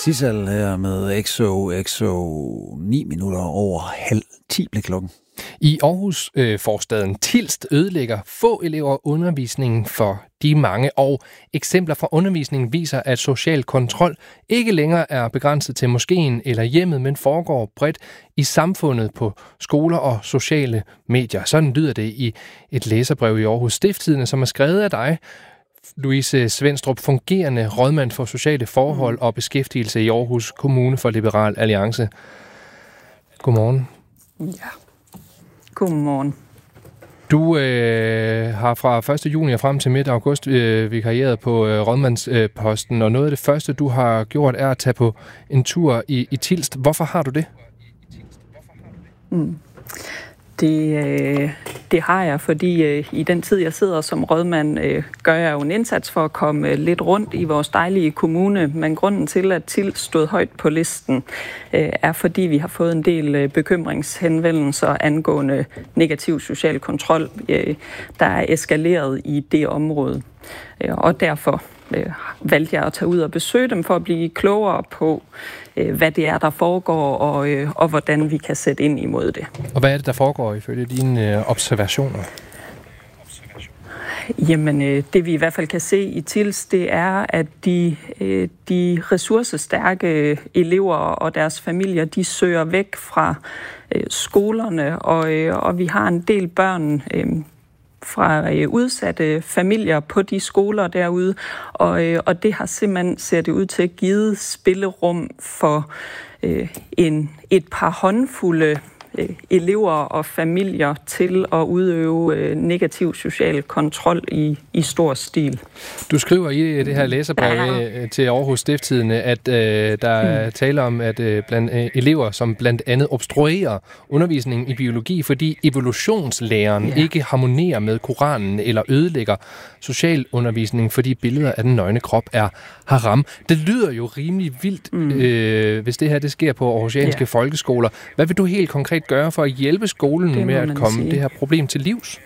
Sissel her med XO 9 minutter over 9:30 blev klokken. I Aarhus forstaden Tilst ødelægger få elever undervisningen for de mange, og eksempler fra undervisningen viser, at social kontrol ikke længere er begrænset til moskeen eller hjemmet, men foregår bredt i samfundet på skoler og sociale medier. Sådan lyder det i et læserbrev i Aarhus Stiftstidende, som er skrevet af dig, Louise Svendstrup, fungerende rådmand for sociale forhold og beskæftigelse i Aarhus Kommune for Liberal Alliance. Godmorgen. Ja. Godmorgen. Du har fra 1. juni og frem til midt august vikarieret på rådmandsposten, og noget af det første, du har gjort, er at tage på en tur i Tilst. Hvorfor har du det? Det har jeg, fordi i den tid, jeg sidder som rådmand, gør jeg jo en indsats for at komme lidt rundt i vores dejlige kommune. Men grunden til, at Tilst stod højt på listen, er fordi vi har fået en del bekymringshenvendelser angående negativ social kontrol, der er eskaleret i det område. Og derfor valgte jeg at tage ud og besøge dem for at blive klogere på, hvad det er, der foregår, og hvordan vi kan sætte ind imod det. Og hvad er det, der foregår ifølge dine observationer? Jamen, det vi i hvert fald kan se i Tilst, det er, at de ressourcestærke elever og deres familier, de søger væk fra skolerne, og vi har en del børn fra udsatte familier på de skoler derude, og det har simpelthen, ser det ud til, at give spillerum for et par håndfulde elever og familier til at udøve negativ social kontrol i stor stil. Du skriver i det her læserbrev til Aarhus Stiftstidende, at der er tale om, at blandt elever, som blandt andet obstruerer undervisningen i biologi, fordi evolutionslæren ikke harmonerer med Koranen eller ødelægger socialundervisningen, fordi billeder af den nøgne krop er haram. Det lyder jo rimelig vildt, hvis det her det sker på aarhusianske folkeskoler. Hvad vil du helt konkret gøre for at hjælpe skolen med at komme det her problem til livs?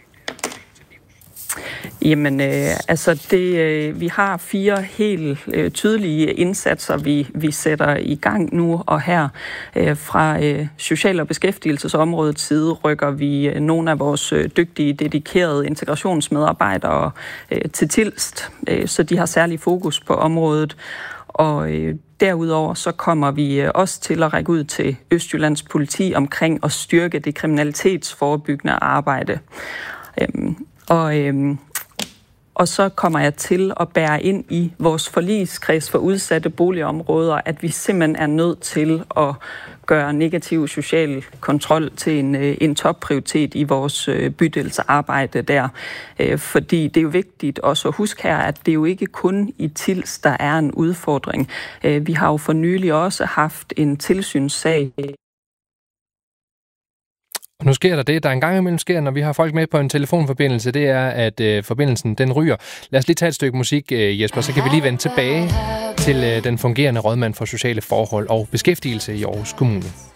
Jamen, vi har 4 helt tydelige indsatser, vi sætter i gang nu og her. Fra social- og beskæftigelsesområdets side rykker vi nogle af vores dygtige, dedikerede integrationsmedarbejdere til Tilst, så de har særlig fokus på området. Og derudover så kommer vi også til at række ud til Østjyllands politi omkring at styrke det kriminalitetsforebyggende arbejde. Og så kommer jeg til at bære ind i vores forligskreds for udsatte boligområder, at vi simpelthen er nødt til at gøre negativ social kontrol til en topprioritet i vores bydelsarbejde der. Fordi det er jo vigtigt også at huske her, at det er jo ikke kun i Tilst, der er en udfordring. Vi har jo for nylig også haft en tilsynssag. Og nu sker der en gang imellem sker, når vi har folk med på en telefonforbindelse, det er, at forbindelsen den ryger. Lad os lige tage et stykke musik, Jesper, så kan vi lige vende tilbage til den fungerende rådmand for sociale forhold og beskæftigelse i Aarhus Kommune.